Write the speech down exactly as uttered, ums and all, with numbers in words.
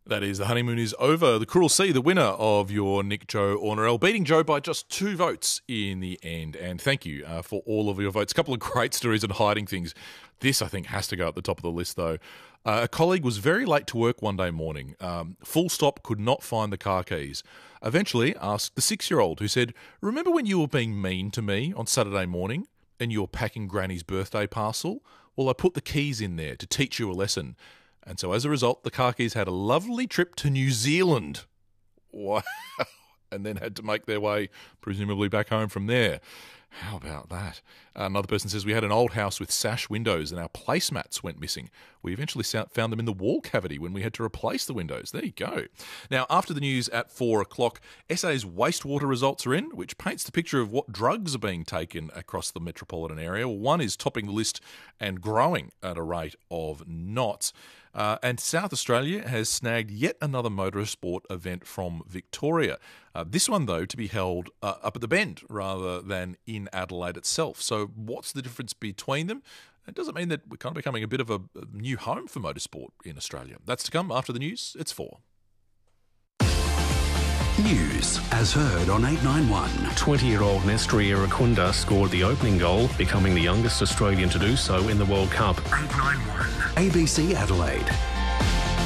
That is, the honeymoon is over. The Cruel Sea, the winner of your Nick, Joe or Narelle, beating Joe by just two votes in the end. And thank you uh, for all of your votes. A couple of great stories and hiding things. This, I think, has to go at the top of the list, though. Uh, a colleague was very late to work one day morning. Um, full stop, could not find the car keys. Eventually asked the six-year-old, who said, "Remember when you were being mean to me on Saturday morning and you were packing Granny's birthday parcel? Well, I put the keys in there to teach you a lesson." And so as a result, the car keys had a lovely trip to New Zealand. Wow. And then had to make their way, presumably, back home from there. How about that? Another person says, "We had an old house with sash windows and our placemats went missing. We eventually found them in the wall cavity when we had to replace the windows." There you go. Now, after the news at four o'clock, S A's wastewater results are in, which paints the picture of what drugs are being taken across the metropolitan area. Well, one is topping the list and growing at a rate of knots. Uh, and South Australia has snagged yet another motorsport event from Victoria. Uh, this one, though, to be held uh, up at the Bend rather than in Adelaide itself. So what's the difference between them? It doesn't mean that we're kind of becoming a bit of a, a new home for motorsport in Australia. That's to come after the news. It's four. News as heard on eight ninety-one. twenty-year-old Nestri Irakunda scored the opening goal, becoming the youngest Australian to do so in the World Cup. eight ninety-one. A B C Adelaide.